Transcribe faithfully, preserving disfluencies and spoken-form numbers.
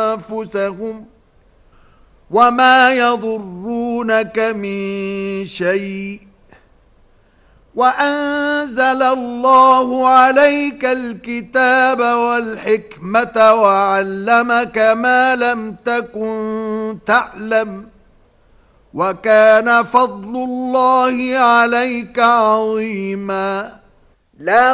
أنفسهم وما يضرونك من شيء وأنزل الله عليك الكتاب والحكمة وعلمك ما لم تكن تعلم وكان فضل الله عليك عظيما. لا